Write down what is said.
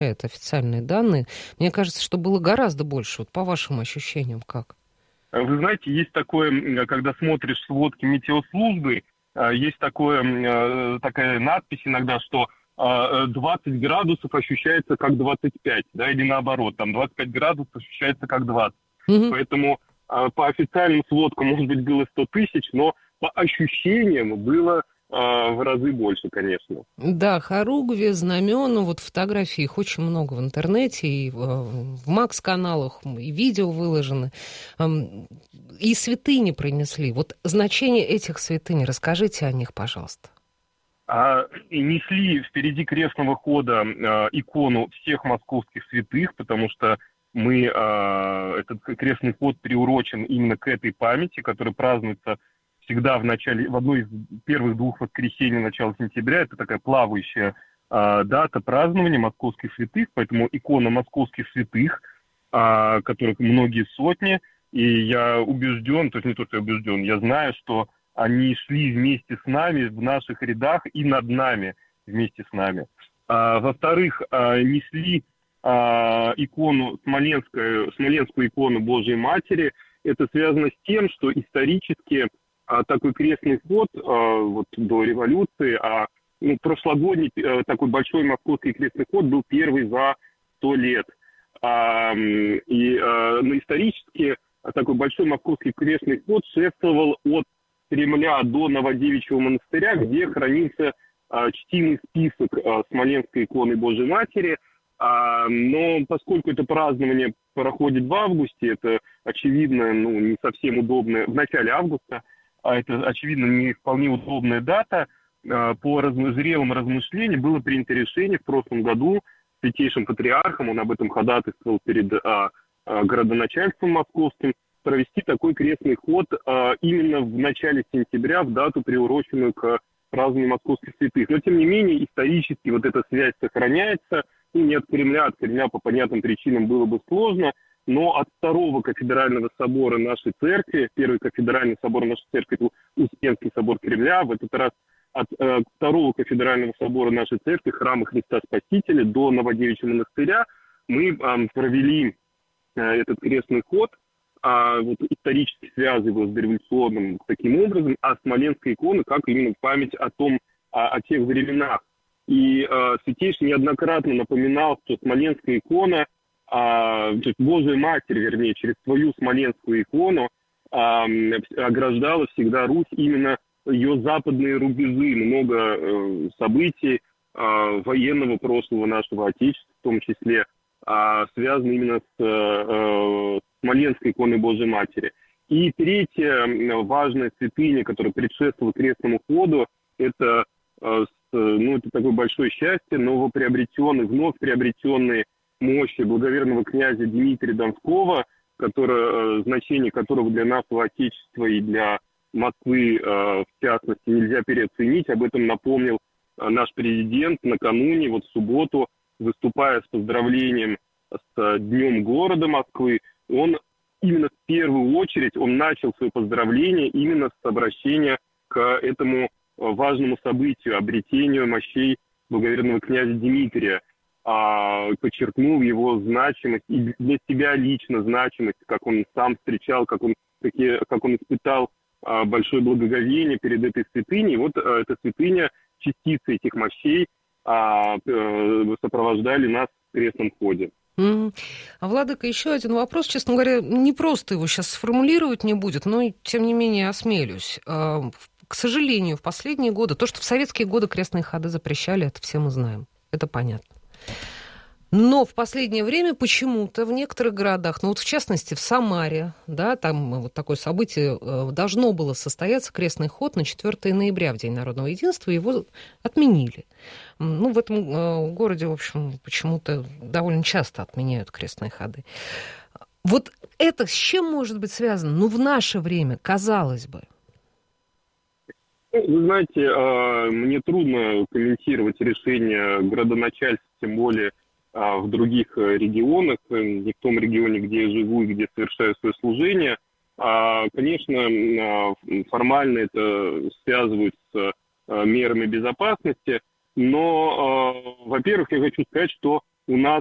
это официальные данные. Мне кажется, что было гораздо больше. Вот по вашим ощущениям, как? Вы знаете, есть такое, когда смотришь сводки метеослужбы, есть такая надпись иногда, что 20 градусов ощущается как 25, да, или наоборот, там 25 градусов ощущается как 20. Мгм. Поэтому по официальным сводкам, может быть, было 100 тысяч, но по ощущениям было в разы больше, конечно. Да, хоругви, знамена, вот фотографий, их очень много в интернете, и в Макс-каналах, и видео выложены. Ам, И святыни принесли. Вот значение этих святынь, расскажите о них, пожалуйста. Несли впереди крестного хода икону всех московских святых, потому что этот крестный ход приурочен именно к этой памяти, которая празднуется всегда в одной из первых двух воскресений начала сентября. Это такая плавающая дата празднования московских святых, поэтому икона московских святых, которых многие сотни, и я убежден, то есть не то, что я убежден, я знаю, что они шли вместе с нами в наших рядах и над нами вместе с нами. Во-вторых, несли смоленскую икону Божией Матери. Это связано с тем, что исторически такой крестный ход вот до революции, прошлогодний такой большой московский крестный ход был первый за 100 лет. Но исторически такой большой московский крестный ход шествовал от Кремля до Новодевичьего монастыря, где хранился чтимый список Смоленской иконы Божией Матери. Но поскольку это празднование проходит в августе, это, очевидно, не совсем удобно, в начале августа, это, очевидно, не вполне удобная дата, по зрелому размышлению было принято решение в прошлом году святейшим патриархом, он об этом ходатайствовал перед городоначальством московским, провести такой крестный ход именно в начале сентября, в дату, приуроченную к празднованию московских святых. Но, тем не менее, исторически вот эта связь сохраняется. Не от Кремля по понятным причинам было бы сложно, но от второго кафедрального собора нашей церкви, первый кафедральный собор нашей церкви, это Успенский собор Кремля, в этот раз от второго кафедрального собора нашей церкви, храма Христа Спасителя, до Новодевичьего монастыря мы провели этот крестный ход, вот исторически связывая с дореволюционным таким образом, а Смоленская икона как именно память о тех временах. И Святейший неоднократно напоминал, что Смоленская икона, то есть Божия Матерь, вернее, через свою Смоленскую икону ограждала всегда Русь, именно ее западные рубежи, много событий военного прошлого нашего Отечества, в том числе, связаны именно с Смоленской иконой Божией Матери. И третья важная святыня, которая предшествовала крестному ходу, это такое большое счастье, вновь приобретенные мощи благоверного князя Дмитрия Донского, значение которого для нашего Отечества и для Москвы, в частности, нельзя переоценить. Об этом напомнил наш президент накануне, в субботу, выступая с поздравлением с Днем города Москвы. Он именно в первую очередь начал свое поздравление именно с обращения к этому важному событию, обретению мощей благоверного князя Дмитрия, подчеркнул его значимость и для себя лично значимость, как он сам встречал, как он испытал большое благоговение перед этой святыней. Вот эта святыня, частицы этих мощей сопровождали нас в крестном ходе. Владыка, еще один вопрос. Честно говоря, не просто его сейчас сформулировать не будет, но тем не менее осмелюсь. К сожалению, в последние годы, то, что в советские годы крестные ходы запрещали, это все мы знаем, это понятно. Но в последнее время почему-то в некоторых городах, в частности в Самаре, да, там вот такое событие должно было состояться, крестный ход на 4 ноября, в День народного единства, его отменили. В этом городе, в общем, почему-то довольно часто отменяют крестные ходы. Вот это с чем может быть связано? В наше время, казалось бы. Вы знаете, мне трудно комментировать решение градоначальства, тем более в других регионах, не в том регионе, где я живу и где совершаю свое служение. Конечно, формально это связывают с мерами безопасности, но, во-первых, я хочу сказать, что у нас